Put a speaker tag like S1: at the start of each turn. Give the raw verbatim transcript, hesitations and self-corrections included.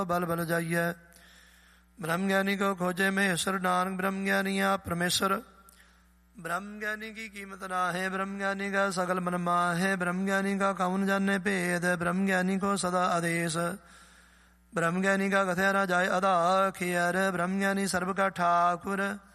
S1: बल बल जाइए। ब्रह्म ज्ञानी को खोजे महेश्वर, नानक ब्रह्म ज्ञानी आप परमेश्वर। ब्रह्म ज्ञानी की कीमत ना है, ब्रह्म ज्ञानी का सकल मन माहे। ब्रह्म ज्ञानी का कौन जाने भेद, ब्रह्म ज्ञानी को सदा आदेश। ब्रह्म ज्ञानी का कथेरा जाय अदा खियर, ब्रह्म ज्ञानी सर्व का ठाकुर।